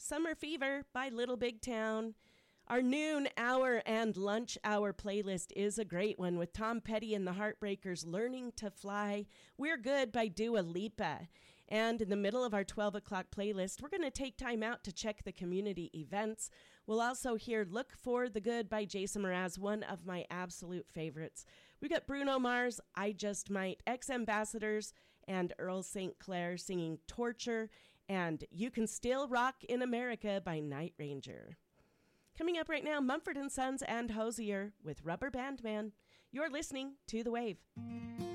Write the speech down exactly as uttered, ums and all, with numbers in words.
Summer Fever by Little Big Town. Our noon hour and lunch hour playlist is a great one with Tom Petty and the Heartbreakers, Learning to Fly. We're Good by Dua Lipa. And in the middle of our twelve o'clock playlist, we're going to take time out to check the community events. We'll also hear Look for the Good by Jason Mraz, one of my absolute favorites. We got Bruno Mars, I Just Might, Ex-Ambassadors, and Earl Saint Clair singing Torture, and You Can Still Rock in America by Night Ranger. Coming up right now, Mumford and Sons and Hosier with Rubber Band Man. You're listening to The Wave.